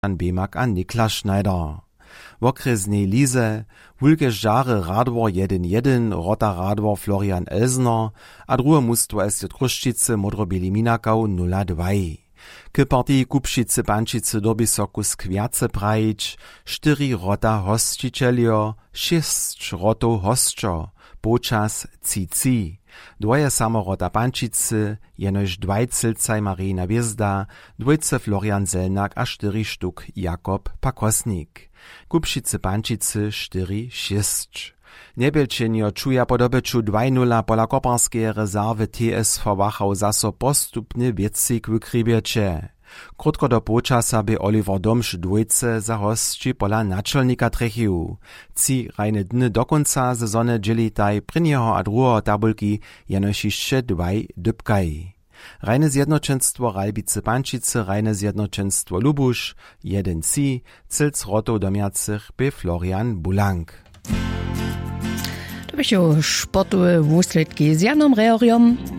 Bemak a Niklas Schneider. W okresnej lize wulke žare Radwor 1-1, Rota Radwor Florian Elsner, a druhe mustwo SJ Kruščice Modrobieli Minakau 0-2. K partii Kupšice Pančice dobi so kus kwiace prajić, 4 Rota hostčiteljo, 6 Rotov hostčo, počas cici. Dwoje samo Rota Pančice, jenož 2 Cilcaj Marina Wjezda, 2 Florian Zelnak a 4 štuk Jakob Pakosnik. Kupšice Pančice 4-6. Niebielčenio čuja po dobeču 2-0 pola koparskeje rezerwy TSV Wachau zaso postupny wiecik wykrybiecie. Krótko do počasa by Oliver Domš dwójce za hostči pola naczelnika trechił. Ci rajne dny do konca sezony dzielitaj prvního a druhého tabulki jenož jeszcze 2 dybkaj. Rajne zjednoczenstwo Ralbice Pančice, rajne zjednoczenstwo Lubusz, 1-3, Cilc Rotov domiacych by Florian Bulank. To były sportowe wusledki z Janom Reoriom.